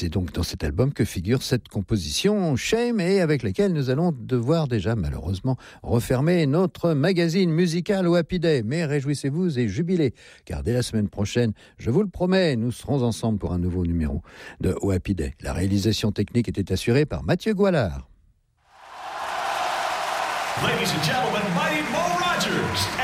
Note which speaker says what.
Speaker 1: c'est donc dans cet album que figure cette composition Shame et avec laquelle nous allons devoir déjà malheureusement refermer notre magazine musical au Happy Day. Mais réjouissez-vous et jubilez, car dès la semaine prochaine, je vous le promets, nous serons ensemble pour un nouveau numéro de au Happy Day. La réalisation technique était assurée par Mathieu Goualard.
Speaker 2: Ladies and gentlemen, Mighty Mo Rogers.